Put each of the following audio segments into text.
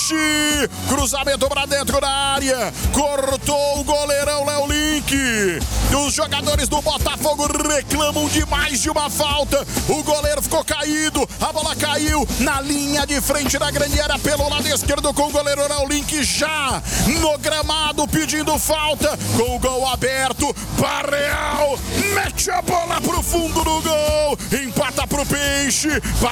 Peixe! Cruzamento pra dentro da área. Cortou o goleirão Léo Link. Os jogadores do Botafogo reclamam de mais de uma falta. O goleiro ficou caído. A bola caiu na linha de frente da grande área pelo lado esquerdo com o goleiro Léo Link já no gramado pedindo falta. Com o gol aberto, Barreal mete a bola pro fundo do gol. Empata pro Peixe.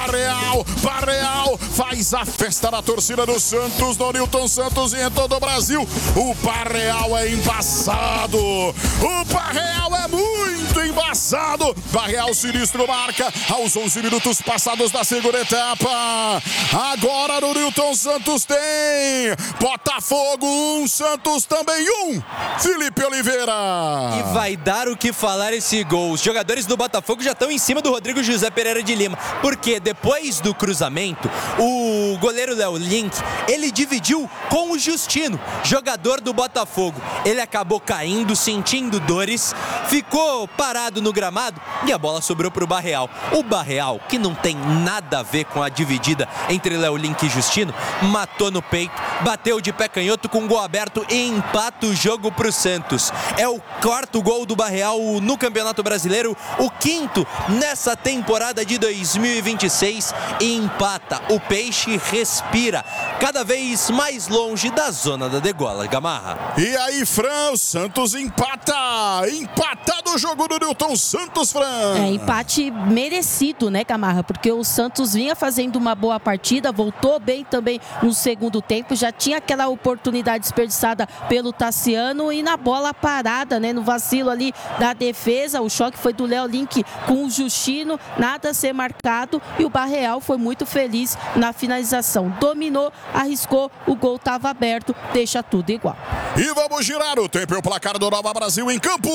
Barreal faz a festa da torcida do Santos, do Nilton Santos e em todo o Brasil. O Barreal é embaçado. O Barreal é muito embaçado. Barreal sinistro marca aos 11 minutos passados da segunda etapa. Agora no Nilton Santos tem Botafogo 1, Santos também 1. Felipe Oliveira. E vai dar o que falar esse gol. Os jogadores do Botafogo já estão em cima do Rodrigo José Pereira de Lima, porque depois do cruzamento, o goleiro Léo Link, ele dividiu com o Justino, jogador do Botafogo. Ele acabou caindo, sentindo dores, ficou parado no gramado e a bola sobrou para o Barreal. O Barreal, que não tem nada a ver com a dividida entre Léo Link e Justino, matou no peito, bateu de pé canhoto com gol aberto e empata o jogo para o Santos. É o quarto gol do Barreal no Campeonato Brasileiro, o quinto nessa temporada de 2026 e empata. O Peixe respira cada vez mais longe da zona da degola, Gamarra. E aí, Fran, o Santos empata o jogo do Nilton Santos, Fran. Empate merecido, né, Gamarra? Porque o Santos vinha fazendo uma boa partida, voltou bem também no segundo tempo, já tinha aquela oportunidade desperdiçada pelo Tassiano e na bola parada, né, no vacilo ali da defesa, o choque foi do Léo Link com o Justino, nada a ser marcado e o Barreal foi muito feliz na finalização. Dominou, arriscou, o gol estava aberto, deixa tudo igual. E vamos girar o tempo e o placar do Nova Brasil em campo.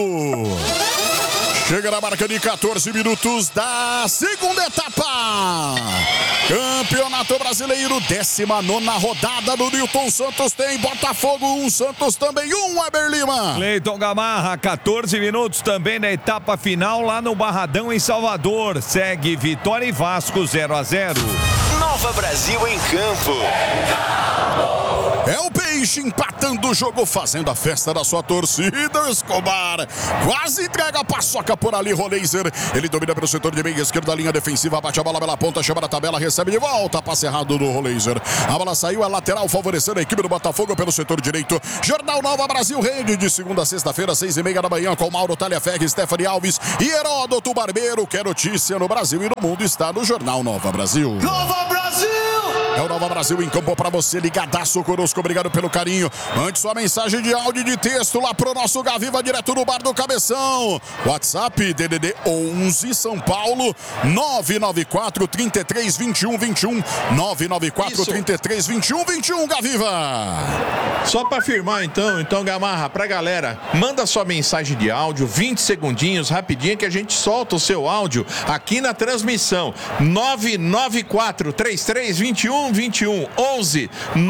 Chega na marca de 14 minutos da segunda etapa. Campeonato Brasileiro, 19ª rodada do Nilton Santos tem Botafogo 1, Santos também 1, Weber Lima. Cleiton Gamarra, 14 minutos também na etapa final lá no Barradão em Salvador. Segue Vitória e Vasco 0-0. Nova Brasil em campo. É o Peixe empatando o jogo, fazendo a festa da sua torcida. Escobar quase entrega a paçoca por ali, Roleiser. Ele domina pelo setor de meia esquerda, a linha defensiva, bate a bola pela ponta, chama na tabela, recebe de volta, passe errado do Roleiser. A bola saiu, a lateral favorecendo a equipe do Botafogo pelo setor direito. Jornal Nova Brasil rende de segunda a sexta-feira, 6:30 da manhã, com Mauro Talhaferri, Stephanie Alves e Heródoto Barbeiro. Que é notícia no Brasil e no mundo está no Jornal Nova Brasil. Nova Brasil! É o Nova Brasil em campo para você, ligadaço conosco, obrigado pelo carinho. Mande sua mensagem de áudio e de texto lá pro nosso Gaviva, direto do Bar do Cabeção. WhatsApp, DDD 11, São Paulo, 994 33 21 21, 994 33 21 21, Gaviva. Só para afirmar então Gamarra, pra galera, manda sua mensagem de áudio, 20 segundinhos, rapidinho, que a gente solta o seu áudio aqui na transmissão. 994 33 21 21, 11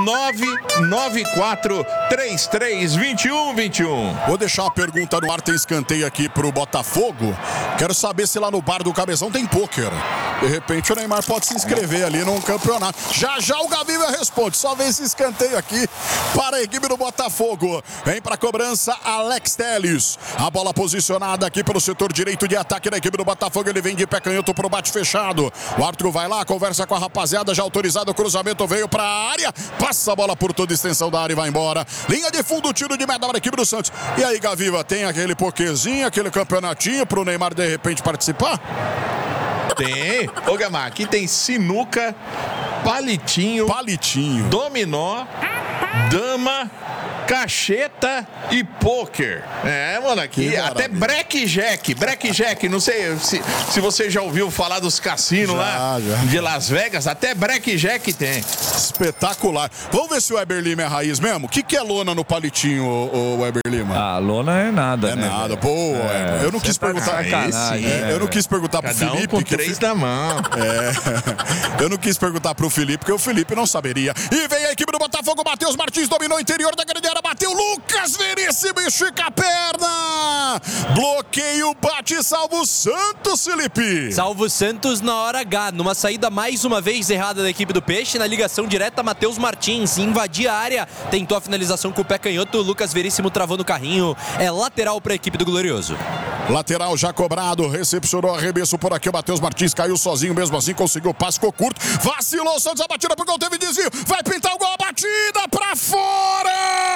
994 33 21 21. Vou deixar uma pergunta no ar, tem escanteio aqui pro Botafogo. Quero saber se lá no Bar do Cabeção tem pôquer. De repente o Neymar pode se inscrever ali num campeonato. Já o Gaviva responde, só vê esse escanteio aqui para a equipe do Botafogo. Vem para a cobrança Alex Telles. A bola posicionada aqui pelo setor direito de ataque da equipe do Botafogo. Ele vem de pé canhoto pro bate fechado. O árbitro vai lá, conversa com a rapaziada, já autorizado o cruzamento, veio para a área, passa a bola por toda a extensão da área e vai embora. Linha de fundo, tiro de meta para a equipe do Santos. E aí, Gaviva, tem aquele pokézinho, aquele campeonatinho pro Neymar de repente participar? Tem. Ô, Gamar, aqui tem sinuca, palitinho, dominó, dama, cacheta e pôquer. Mano, aqui até blackjack, não sei se você já ouviu falar dos cassinos de Las Vegas, até blackjack tem. Espetacular. Vamos ver se o Weber Lima é raiz mesmo. O que é lona no palitinho, o Weber Lima? Lona é nada, é né? Nada. Boa, eu não quis perguntar. Eu não quis perguntar pro Felipe. Com 3 na mão. Eu não quis perguntar pro Felipe, porque o Felipe não saberia. E vem a equipe do Botafogo, Matheus Martins dominou o interior da grande área, bateu Lucas Veríssimo, estica a perna. Bloqueio, bate, salva o Santos, Felipe. Salva o Santos na hora H, numa saída mais uma vez errada da equipe do Peixe, na ligação direta, Matheus Martins invadia a área, tentou a finalização com o pé canhoto, Lucas Veríssimo travou no carrinho, é lateral para a equipe do Glorioso. Lateral já cobrado, recepcionou arremesso por aqui, o Matheus Martins caiu sozinho, mesmo assim conseguiu o passe, ficou curto, vacilou, Santos, a batida pro gol, teve desvio, vai pintar o gol, a batida pra fora!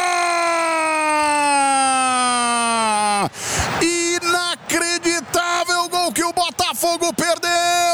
Inacreditável gol que o Botafogo perdeu!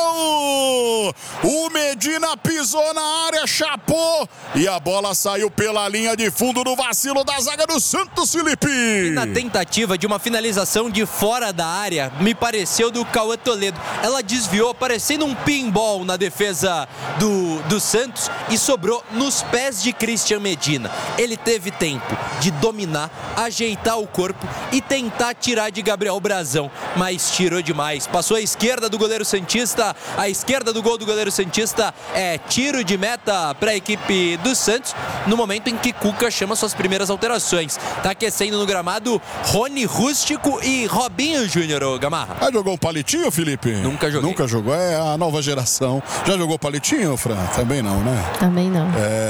O Medina pisou na área, chapou e a bola saiu pela linha de fundo no vacilo da zaga do Santos, Felipe. E na tentativa de uma finalização de fora da área, me pareceu do Cauã Toledo. Ela desviou, parecendo um pinball na defesa do Santos e sobrou nos pés de Christian Medina. Ele teve tempo de dominar, ajeitar o corpo e tentar tirar de Gabriel Brazão, mas tirou demais. Passou à esquerda do goleiro santista, à esquerda do gol do goleiro santista é tiro de meta para a equipe do Santos, no momento em que Cuca chama suas primeiras alterações. Tá aquecendo no gramado Rony Rústico e Robinho Júnior, Gamarra. Já jogou o palitinho, Felipe? Nunca joguei. Nunca jogou, é a nova geração. Já jogou palitinho, Fran? Também não, né? Também não.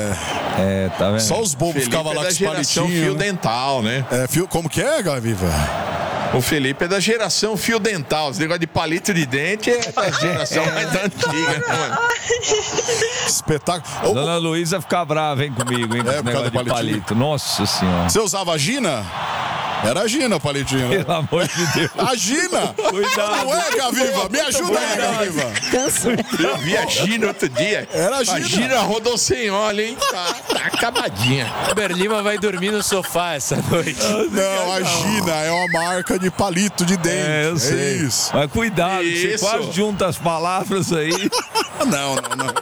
Tá vendo? Só os bobos ficavam lá com os palitinhos. Fio dental, né? Como que é, Gaviva? O Felipe é da geração fio dental. Esse negócio de palito de dente é da geração mais antiga, né, mano? Espetáculo. Dona Luísa fica brava, hein, comigo, hein? É, por causa negócio do de palito. Nossa Senhora. Você usava a Gina? Era a Gina o palitinho, né? Pelo amor de Deus. A Gina! Cuidado. Não é, Gaviva? Me ajuda aí, Gaviva. Eu vi a Gina outro dia. Era a Gina. A Gina rodou sem óleo, hein? Tá acabadinha. O Berlima vai dormir no sofá essa noite. Não, a Gina é uma marca de palito de dente. Eu sei. É isso. Mas cuidado, você Isso. quase junta as palavras aí. Não.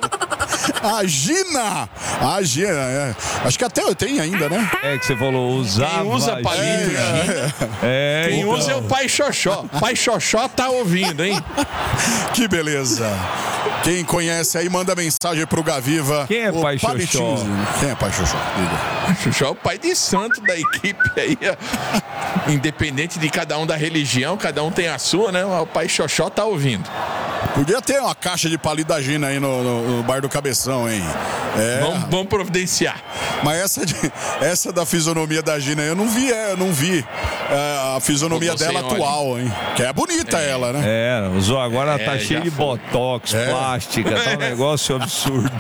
A Gina! A Gina, é. Acho que até tem ainda, né? É que você falou, usava. Quem usa palito, Quem então. usa é o Pai Xoxó. Pai Xoxó tá ouvindo, hein? Que beleza. Quem conhece aí, manda mensagem pro Gaviva. Quem é O Pai palitinho. Xoxó? Quem é Pai Xoxó? Diga. Xoxó é o pai de santo da equipe aí. Ó. Independente de cada um da religião, cada um tem a sua, né? O Pai Xoxó tá ouvindo. Podia ter uma caixa de palito da Gina aí no bar do Cabeção, hein? Vamos providenciar. Mas essa da fisionomia da Gina eu não vi a fisionomia Rodou dela sem atual, hein? Que é bonita ela, né? Usou agora, tá já cheio de foi. botox, plástica, tá um negócio absurdo.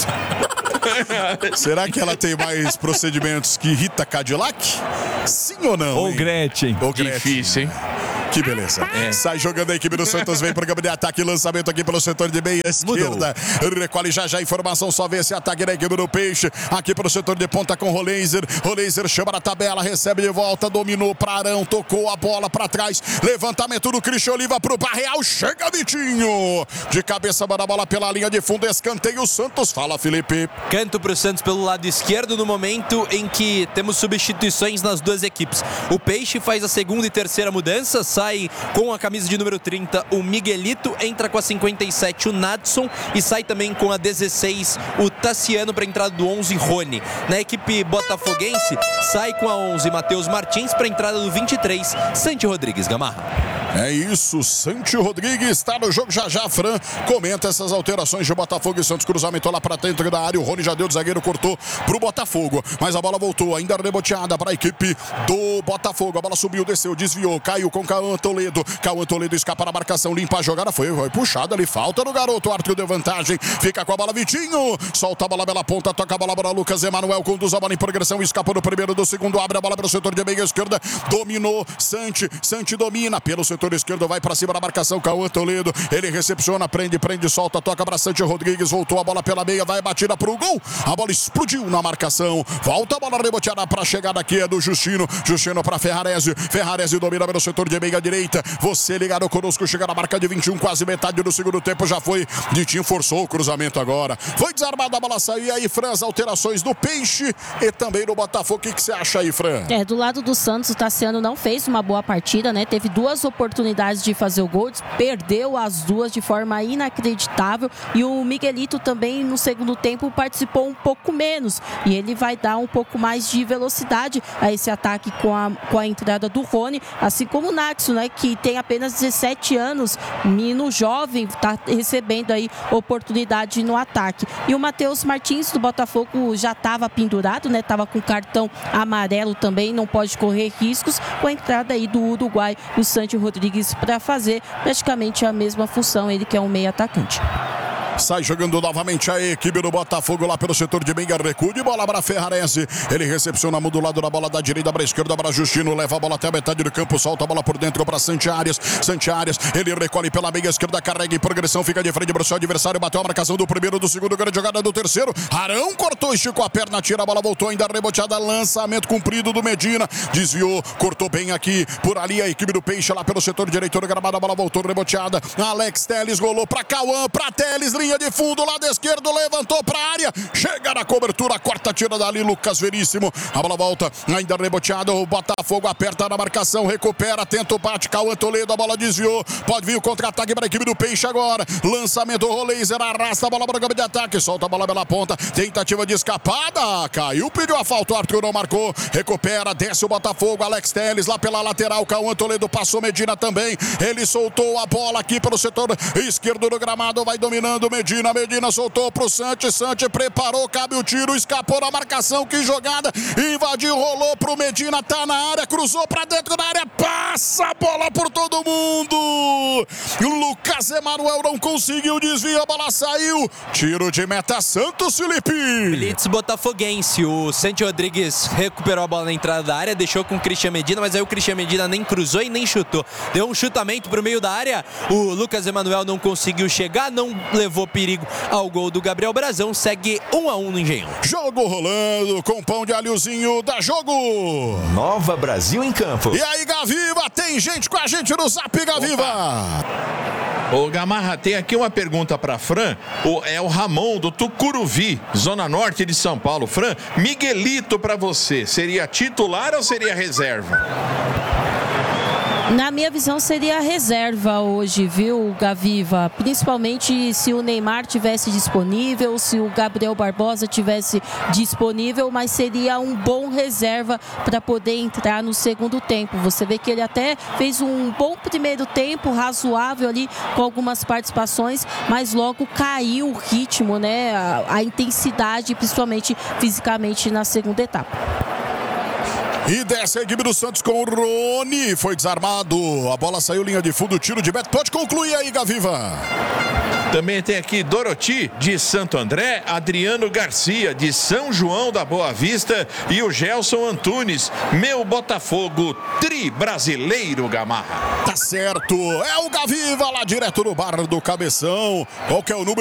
Será que ela tem mais procedimentos que Rita Cadillac? Sim ou não? Ou hein? Gretchen. Ou Gretchen. Difícil, hein? Que beleza. Sai jogando a equipe do Santos, vem pro campo de ataque, lançamento aqui pelo setor de meia esquerda. Recolhe já informação, só vê esse ataque da equipe do Peixe. Aqui pro setor de ponta com Roleiser. Roleiser chama na tabela, recebe de volta, dominou pra Arão, tocou a bola pra trás. Levantamento do Cristian Oliva pro Barreal, chega Vitinho. De cabeça, manda a bola pela linha de fundo, escanteio o Santos. Fala, Felipe. Canto para o Santos pelo lado esquerdo no momento em que temos substituições nas duas equipes. O Peixe faz a segunda e terceira mudança, sai com a camisa de número 30 o Miguelito, entra com a 57 o Nadson e sai também com a 16 o Tassiano para a entrada do 11 Rony. Na equipe botafoguense sai com a 11 Matheus Martins para a entrada do 23 Santi Rodrigues, Gamarra. É isso, Santi Rodrigues está no jogo. Já, Fran, comenta essas alterações de Botafogo e Santos. Cruzamento lá para dentro da área. O Rony já deu de zagueiro, cortou pro Botafogo. Mas a bola voltou, ainda reboteada para a equipe do Botafogo. A bola subiu, desceu, desviou, caiu com Cauã Toledo. Cauã Toledo escapa na marcação, limpa a jogada. Foi puxada ali, falta no garoto. O árbitro deu vantagem, fica com a bola Vitinho. Solta a bola pela ponta, toca a bola para Lucas Emanuel. Conduz a bola em progressão, escapa do primeiro, do segundo. Abre a bola para o setor de meia esquerda. Dominou, Santi domina pelo setor esquerdo, vai pra cima da marcação, Cauã Toledo, ele recepciona, prende, solta, toca pra Santi Rodrigues, voltou a bola pela meia, vai batida pro gol, a bola explodiu na marcação, volta a bola reboteada pra chegada aqui, é do Justino pra Ferrarese domina pelo setor de meia direita, você ligado conosco, chega na marca de 21, quase metade do segundo tempo, já foi, Ditinho forçou o cruzamento agora, foi desarmada, a bola saiu, e aí, Fran, as alterações do Peixe e também do Botafogo, o que você acha aí, Fran? Do lado do Santos, o Tassiano não fez uma boa partida, né? Teve duas oportunidades oportunidades de fazer o gol, perdeu as duas de forma inacreditável, e o Miguelito também no segundo tempo participou um pouco menos, e ele vai dar um pouco mais de velocidade a esse ataque com a entrada do Rony, assim como o Naxo, né, que tem apenas 17 anos, menino jovem, está recebendo aí oportunidade no ataque. E o Matheus Martins do Botafogo já estava pendurado, né, estava com cartão amarelo também, não pode correr riscos, com a entrada aí do uruguai, o Santi Rodrigues, para fazer praticamente a mesma função, ele que é um meio atacante. Sai jogando novamente a equipe do Botafogo lá pelo setor de Benga, recuo de bola para Ferrarese. Ele recepciona do lado da bola da direita para a esquerda para Justino, leva a bola até a metade do campo, solta a bola por dentro para Santiares. Ele recolhe pela meia esquerda, carrega em progressão, fica de frente para o seu adversário, bateu a marcação do primeiro, do segundo, grande jogada do terceiro. Arão cortou, esticou a perna, tira a bola, voltou ainda reboteada, lançamento comprido do Medina, desviou, cortou bem aqui, por ali a equipe do Peixe lá pelo setor direito do gramado, a bola voltou reboteada. Alex Telles rolou para Cauã, para Telles, linha de fundo, lado esquerdo, levantou para a área, chega na cobertura, corta, tira dali Lucas Veríssimo, a bola volta, ainda reboteada, o Botafogo aperta na marcação, recupera, tenta o bate, Cauã Toledo, a bola desviou, pode vir o contra-ataque para a equipe do Peixe agora, lançamento, Roleiser arrasta a bola para o campo de ataque, solta a bola pela ponta, tentativa de escapada, caiu, pediu a falta, o Arthur não marcou, recupera, desce o Botafogo, Alex Telles lá pela lateral, Cauã Toledo passou, Medina também, ele soltou a bola aqui pelo setor esquerdo do gramado, vai dominando Medina soltou pro Santi preparou, cabe o tiro, escapou da marcação, que jogada, invadiu, rolou pro Medina, tá na área, cruzou pra dentro da área, passa a bola por todo mundo, Lucas Emanuel não conseguiu, desvio, a bola saiu, tiro de meta Santos, Felipe. Blitz botafoguense, o Santi Rodrigues recuperou a bola na entrada da área, deixou com o Christian Medina, mas aí o Christian Medina nem cruzou e nem chutou, deu um chutamento pro meio da área, o Lucas Emanuel não conseguiu chegar, não levou perigo ao gol do Gabriel Brazão, segue 1-1 no Engenhão. Jogo rolando com pão de alhozinho, da jogo. Nova Brasil em campo. E aí, Gaviva, tem gente com a gente no Zap, Gaviva. Ô Gamarra, tem aqui uma pergunta para Fran, é o Ramon do Tucuruvi, zona norte de São Paulo. Fran, Miguelito para você, seria titular ou seria reserva? Na minha visão seria reserva hoje, viu, Gaviva? Principalmente se o Neymar tivesse disponível, se o Gabriel Barbosa tivesse disponível, mas seria um bom reserva para poder entrar no segundo tempo. Você vê que ele até fez um bom primeiro tempo, razoável ali, com algumas participações, mas logo caiu o ritmo, né? A intensidade, principalmente fisicamente na segunda etapa. E desce a equipe do Santos com o Rony. Foi desarmado. A bola saiu linha de fundo. Tiro de meta. Pode concluir aí, Gaviva. Também tem aqui Doroti, de Santo André, Adriano Garcia, de São João da Boa Vista, e o Gelson Antunes, meu Botafogo tri-brasileiro, Gamarra. Tá certo. É o Gaviva lá direto no bar do Cabeção. Qual que é o número?